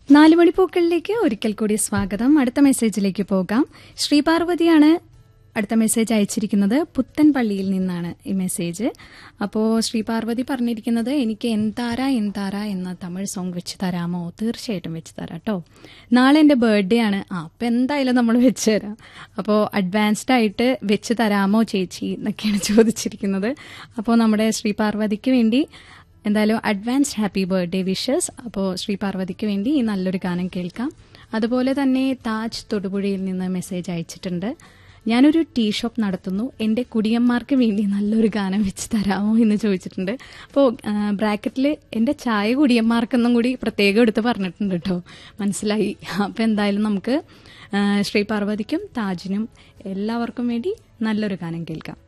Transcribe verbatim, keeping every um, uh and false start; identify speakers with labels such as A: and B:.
A: നാലുമണിപ്പൂക്കളിലേക്ക് ഒരിക്കൽ കൂടി സ്വാഗതം. അടുത്ത മെസ്സേജിലേക്ക് പോകാം. ശ്രീപാർവതിയാണ് അടുത്ത മെസ്സേജ് അയച്ചിരിക്കുന്നത്. പുത്തൻപള്ളിയിൽ നിന്നാണ് ഈ മെസ്സേജ്. അപ്പോൾ ശ്രീപാർവതി പറഞ്ഞിരിക്കുന്നത്, എനിക്ക് എന്താര എന്താര എന്ന തമിഴ് സോങ് വെച്ച് തരാമോ? തീർച്ചയായിട്ടും വെച്ച് തരാം കേട്ടോ. നാളെ എൻ്റെ ബർത്ത്ഡേ ആണ്. ആ അപ്പം എന്തായാലും നമ്മൾ വെച്ച് തരാം. അപ്പോൾ അഡ്വാൻസ്ഡ് ആയിട്ട് വെച്ച് തരാമോ ചേച്ചി എന്നൊക്കെയാണ് ചോദിച്ചിരിക്കുന്നത്. അപ്പോൾ നമ്മുടെ ശ്രീപാർവതിക്ക് വേണ്ടി എന്തായാലും അഡ്വാൻസ്ഡ് ഹാപ്പി ബർത്ത്ഡേ വിഷസ്. അപ്പോൾ ശ്രീപാർവതിക്ക് വേണ്ടി ഈ നല്ലൊരു ഗാനം കേൾക്കാം. അതുപോലെ തന്നെ താജ് തൊടുപുഴയിൽ നിന്ന് മെസ്സേജ് അയച്ചിട്ടുണ്ട്. ഞാനൊരു ടീ ഷോപ്പ് നടത്തുന്നു, എൻ്റെ കുടിയന്മാർക്ക് വേണ്ടി നല്ലൊരു ഗാനം വെച്ച് തരാമോ എന്ന് ചോദിച്ചിട്ടുണ്ട്. അപ്പോൾ ബ്രാക്കറ്റിൽ എൻ്റെ ചായ കുടിയന്മാർക്കെന്നും കൂടി പ്രത്യേകം എടുത്ത് പറഞ്ഞിട്ടുണ്ട് കേട്ടോ. മനസ്സിലായി. അപ്പോൾ എന്തായാലും നമുക്ക് ശ്രീപാർവതിക്കും താജിനും എല്ലാവർക്കും വേണ്ടി നല്ലൊരു ഗാനം കേൾക്കാം.